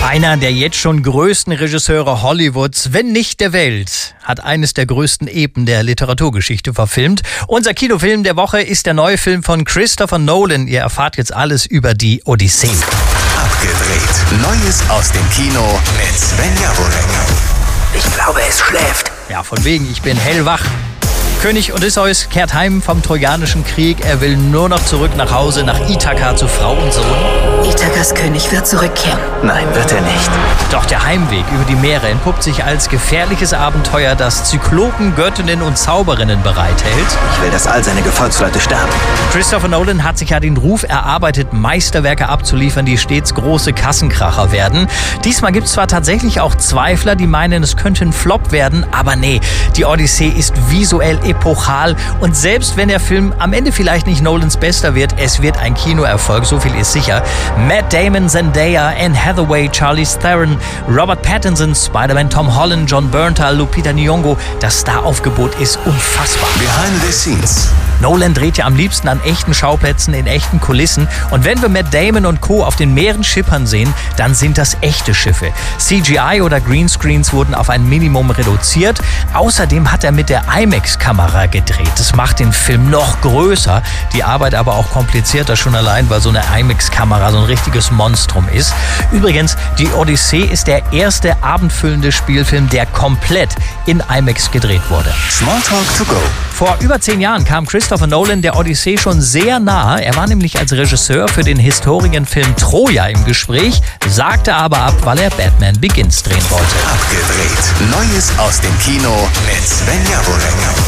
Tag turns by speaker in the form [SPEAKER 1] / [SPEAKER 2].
[SPEAKER 1] Einer der jetzt schon größten Regisseure Hollywoods, wenn nicht der Welt, hat eines der größten Epen der Literaturgeschichte verfilmt. Unser Kinofilm der Woche ist der neue Film von Christopher Nolan. Ihr erfahrt jetzt alles über die Odyssee.
[SPEAKER 2] Abgedreht. Neues aus dem Kino mit Sven Javonek.
[SPEAKER 3] Ich glaube, es schläft.
[SPEAKER 1] Ja, von wegen, ich bin hellwach. König Odysseus kehrt heim vom Trojanischen Krieg. Er will nur noch zurück nach Hause, nach Ithaka zu Frau und Sohn.
[SPEAKER 3] Ithakas König wird zurückkehren.
[SPEAKER 2] Nein, wird er nicht.
[SPEAKER 1] Doch der Heimweg über die Meere entpuppt sich als gefährliches Abenteuer, das Zyklopen, Göttinnen und Zauberinnen bereithält.
[SPEAKER 2] Ich will, dass all seine Gefolgsleute sterben.
[SPEAKER 1] Christopher Nolan hat sich ja den Ruf erarbeitet, Meisterwerke abzuliefern, die stets große Kassenkracher werden. Diesmal gibt es zwar tatsächlich auch Zweifler, die meinen, es könnte ein Flop werden, aber nee, die Odyssee ist visuell epochal und selbst wenn der Film am Ende vielleicht nicht Nolans bester wird, es wird ein Kinoerfolg, so viel ist sicher. Matt Damon, Zendaya, Anne Hathaway, Charlize Theron, Robert Pattinson, Spider-Man Tom Holland, Jon Bernthal, Lupita Nyong'o, das Staraufgebot ist unfassbar.
[SPEAKER 2] Behind the scenes.
[SPEAKER 1] Nolan dreht ja am liebsten an echten Schauplätzen, in echten Kulissen. Und wenn wir Matt Damon und Co. auf den Meeren schippern sehen, dann sind das echte Schiffe. CGI oder Greenscreens wurden auf ein Minimum reduziert. Außerdem hat er mit der IMAX-Kamera gedreht. Das macht den Film noch größer, die Arbeit aber auch komplizierter, schon allein, weil so eine IMAX-Kamera so ein richtiges Monstrum ist. Übrigens, die Odyssee ist der erste abendfüllende Spielfilm, der komplett in IMAX gedreht wurde.
[SPEAKER 2] Smalltalk to go.
[SPEAKER 1] Vor über 10 Jahren kam Christopher Nolan der Odyssee schon sehr nahe. Er war nämlich als Regisseur für den Historienfilm Troja im Gespräch, sagte aber ab, weil er Batman Begins drehen wollte.
[SPEAKER 2] Abgedreht. Neues aus dem Kino mit Sven Javonek.